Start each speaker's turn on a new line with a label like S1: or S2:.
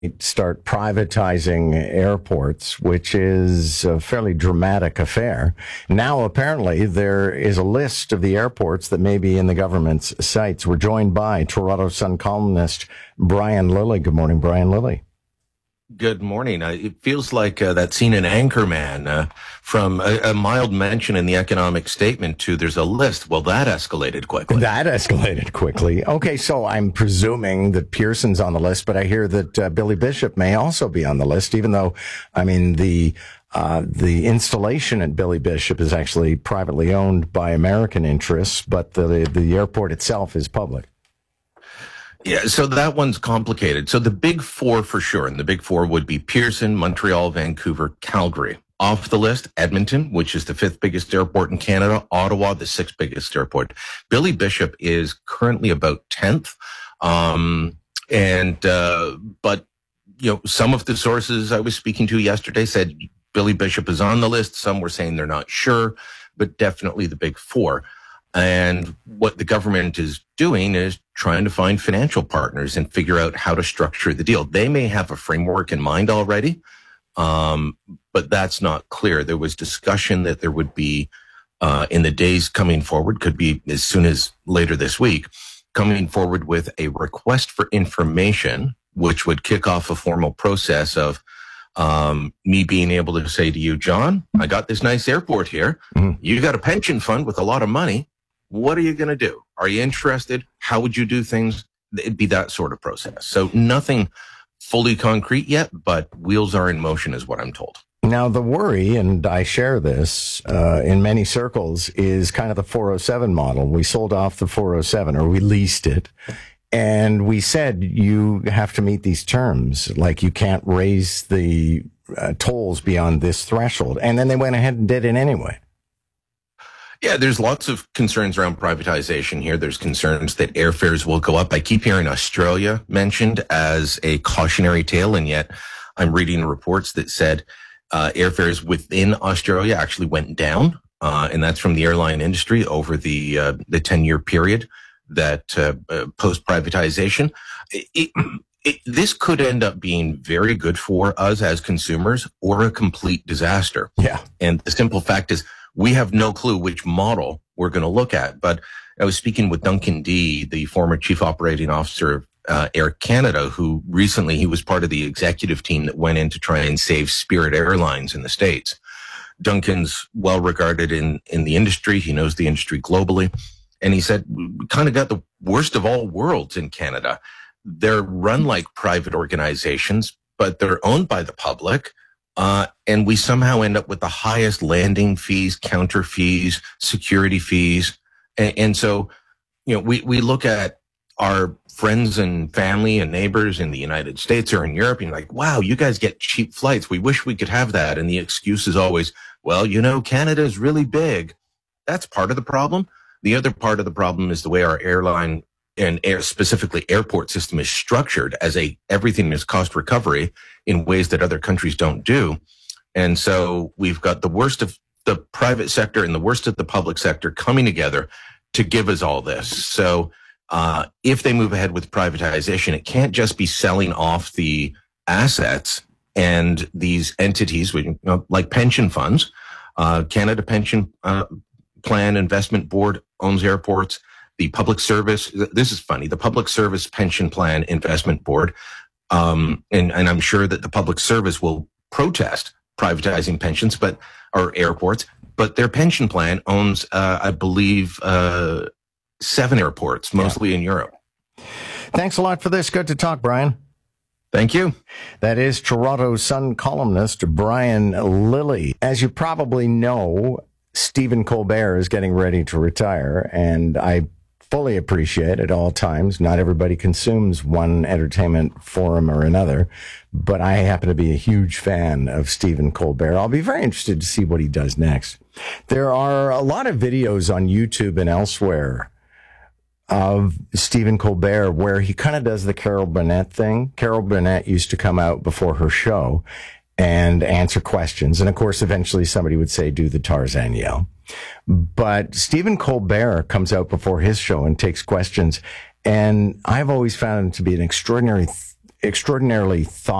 S1: start privatizing airports, which is a fairly dramatic affair. Now, apparently, there is a list of the airports that may be in the government's sights. We're joined by Toronto Sun columnist Brian Lilley. Good morning, Brian Lilley.
S2: Good morning. It feels like that scene in Anchorman, from a mild mention in the economic statement to there's a list. Well, that escalated quickly. Okay, so I'm presuming that Pearson's on the list, but I hear that Billy Bishop may also be on the list, even though, I mean, the installation at Billy Bishop is actually privately owned by American interests, but the airport itself is public. Yeah, so that one's complicated. So the big four for sure, and the big four would be Pearson, Montreal, Vancouver, Calgary. Off the list, Edmonton, which is the fifth biggest airport in Canada, Ottawa, the sixth biggest airport. Billy Bishop is currently about 10th. But, you know, some of the sources I was speaking to yesterday said Billy Bishop is on the list. Some were saying they're not sure, but definitely the big four. And what the government is doing is trying to find financial partners and figure out how to structure the deal. They may have a framework in mind already, but that's not clear. There was discussion that there would be, in the days coming forward, could be as soon as later this week, coming forward with a request for information, which would kick off a formal process of me being able to say to you, John, I got this nice airport here. Mm-hmm. You got a pension fund with a lot of money. What are you going to do? Are you interested? How would you do things? It'd be that sort of process. So nothing fully concrete yet, but wheels are in motion is what I'm told.
S1: Now, the worry, and I share this in many circles, is kind of the 407 model. We sold off the 407, or we leased it. And we said, you have to meet these terms, like you can't raise the tolls beyond this threshold. And then they went ahead and did it anyway.
S2: Yeah, there's lots of concerns around privatization here. There's concerns that airfares will go up. I keep hearing Australia mentioned as a cautionary tale, and yet I'm reading reports that said airfares within Australia actually went down, and that's from the airline industry over the 10-year period that post-privatization. This could end up being very good for us as consumers or a complete disaster.
S1: Yeah.
S2: And the simple fact is, we have no clue which model we're going to look at. But I was speaking with Duncan Dee, the former chief operating officer of Air Canada, who recently he was part of the executive team that went in to try and save Spirit Airlines in the States. Duncan's well regarded in the industry. He knows the industry globally. And he said, we kind of got the worst of all worlds in Canada. They're run like private organizations, but they're owned by the public. And we somehow end up with the highest landing fees, counter fees, security fees. And so, you know, we look at our friends and family and neighbors in the United States or in Europe, and you're like, wow, you guys get cheap flights. We wish we could have that. And the excuse is always, well, you know, Canada is really big. That's part of the problem. The other part of the problem is the way our airline and specifically airport system is structured as everything is cost recovery in ways that other countries don't do. And so we've got the worst of the private sector and the worst of the public sector coming together to give us all this. So if they move ahead with privatization, it can't just be selling off the assets and these entities, like pension funds. Canada Pension Plan Investment Board owns airports. The Public Service, this is funny, the Public Service Pension Plan Investment Board, and I'm sure that the Public Service will protest privatizing pensions, or airports, but their pension plan owns, I believe, 7 airports, mostly in Europe.
S1: Thanks a lot for this. Good to talk, Brian.
S2: Thank you.
S1: That is Toronto Sun columnist Brian Lilley. As you probably know, Stephen Colbert is getting ready to retire, and I fully appreciate at all times. Not everybody consumes one entertainment forum or another, but I happen to be a huge fan of Stephen Colbert. I'll be very interested to see what he does next. There are a lot of videos on YouTube and elsewhere of Stephen Colbert where he kind of does the Carol Burnett thing. Carol Burnett used to come out before her show and answer questions. And of course, eventually somebody would say, do the Tarzan yell. But Stephen Colbert comes out before his show and takes questions. And I've always found him to be an extraordinarily